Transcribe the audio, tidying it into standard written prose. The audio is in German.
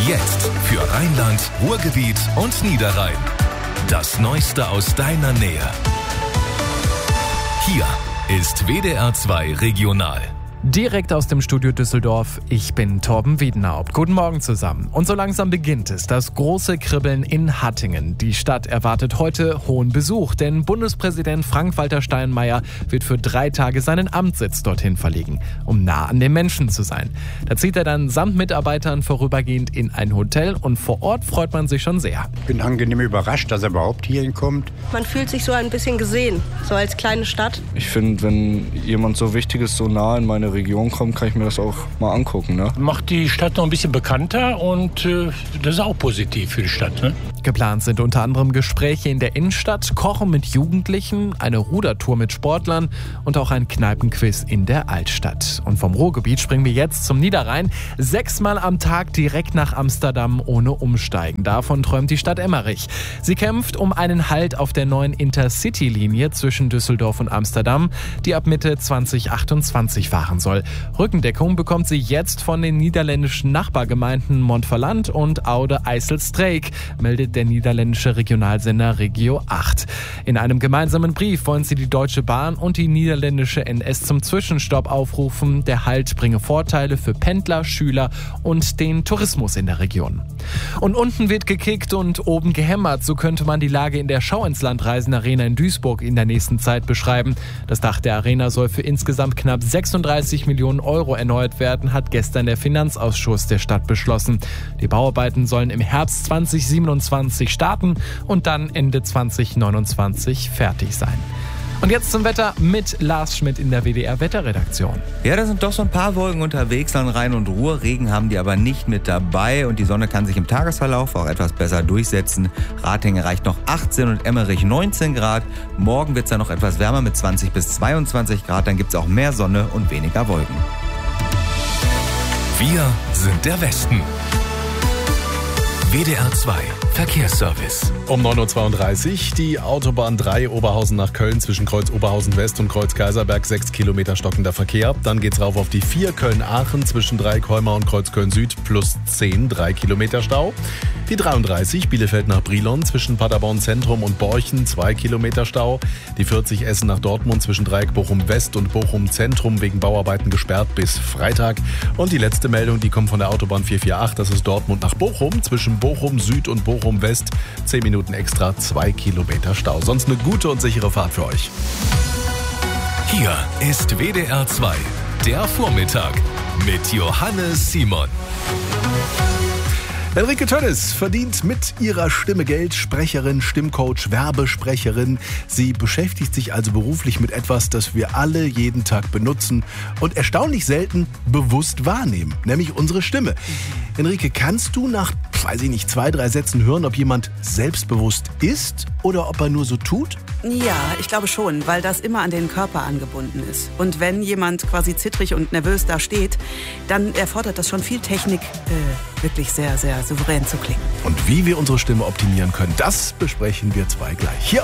Jetzt für Rheinland, Ruhrgebiet und Niederrhein. Das Neueste aus deiner Nähe. Hier ist WDR 2 Regional. Direkt aus dem Studio Düsseldorf, ich bin Torben Wiedenhaupt. Guten Morgen zusammen. Und so langsam beginnt es, das große Kribbeln in Hattingen. Die Stadt erwartet heute hohen Besuch, denn Bundespräsident Frank-Walter Steinmeier wird für 3 Tage seinen Amtssitz dorthin verlegen, um nah an den Menschen zu sein. Da zieht er dann samt Mitarbeitern vorübergehend in ein Hotel und vor Ort freut man sich schon sehr. Ich bin angenehm überrascht, dass er überhaupt hierhin kommt. Man fühlt sich so ein bisschen gesehen, so als kleine Stadt. Ich finde, wenn jemand so Wichtiges so nah in meine Region kommt, kann ich mir das auch mal angucken. Ne? Macht die Stadt noch ein bisschen bekannter und das ist auch positiv für die Stadt. Ne? Geplant sind unter anderem Gespräche in der Innenstadt, Kochen mit Jugendlichen, eine Rudertour mit Sportlern und auch ein Kneipenquiz in der Altstadt. Und vom Ruhrgebiet springen wir jetzt zum Niederrhein. 6-mal am Tag direkt nach Amsterdam ohne Umsteigen. Davon träumt die Stadt Emmerich. Sie kämpft um einen Halt auf der neuen Intercity-Linie zwischen Düsseldorf und Amsterdam, die ab Mitte 2028 fahren soll. Rückendeckung bekommt sie jetzt von den niederländischen Nachbargemeinden Montferland und Oude-IJsselstreek, meldet der niederländische Regionalsender Regio 8. In einem gemeinsamen Brief wollen sie die Deutsche Bahn und die niederländische NS zum Zwischenstopp aufrufen. Der Halt bringe Vorteile für Pendler, Schüler und den Tourismus in der Region. Und unten wird gekickt und oben gehämmert. So könnte man die Lage in der Schau-ins-Land-Reisen-Arena in Duisburg in der nächsten Zeit beschreiben. Das Dach der Arena soll für insgesamt knapp 36 Millionen Euro erneuert werden, hat gestern der Finanzausschuss der Stadt beschlossen. Die Bauarbeiten sollen im Herbst 2027 starten und dann Ende 2029 fertig sein. Und jetzt zum Wetter mit Lars Schmidt in der WDR-Wetterredaktion. Ja, da sind doch so ein paar Wolken unterwegs an Rhein und Ruhr. Regen haben die aber nicht mit dabei und die Sonne kann sich im Tagesverlauf auch etwas besser durchsetzen. Ratingen erreicht noch 18 und Emmerich 19 Grad. Morgen wird es dann noch etwas wärmer mit 20 bis 22 Grad. Dann gibt es auch mehr Sonne und weniger Wolken. Wir sind der Westen. WDR 2 Verkehrsservice. Um 9.32 Uhr die Autobahn 3 Oberhausen nach Köln zwischen Kreuz Oberhausen West und Kreuz Kaiserberg, 6 Kilometer stockender Verkehr. Dann geht's rauf auf die 4 Köln-Aachen zwischen Dreieckholmer und Kreuz Köln Süd plus 10, 3 Kilometer Stau. Die 33 Bielefeld nach Brilon zwischen Paderborn Zentrum und Borchen, 2 Kilometer Stau. Die 40 Essen nach Dortmund zwischen Dreieck Bochum West und Bochum Zentrum wegen Bauarbeiten gesperrt bis Freitag. Und die letzte Meldung, die kommt von der Autobahn 448, das ist Dortmund nach Bochum zwischen Bochum Süd und Bochum West. 10 Minuten extra, 2 Kilometer Stau. Sonst eine gute und sichere Fahrt für euch. Hier ist WDR 2, der Vormittag mit Johannes Simon. Henrike Tönnes verdient mit ihrer Stimme Geld, Sprecherin, Stimmcoach, Werbesprecherin. Sie beschäftigt sich also beruflich mit etwas, das wir alle jeden Tag benutzen und erstaunlich selten bewusst wahrnehmen, nämlich unsere Stimme. Henrike, kannst du nach, 2, 3 Sätzen hören, ob jemand selbstbewusst ist oder ob er nur so tut? Ja, ich glaube schon, weil das immer an den Körper angebunden ist. Und wenn jemand quasi zittrig und nervös da steht, dann erfordert das schon viel Technik, wirklich sehr, sehr souverän zu klingen. Und wie wir unsere Stimme optimieren können, das besprechen wir 2 gleich. Hier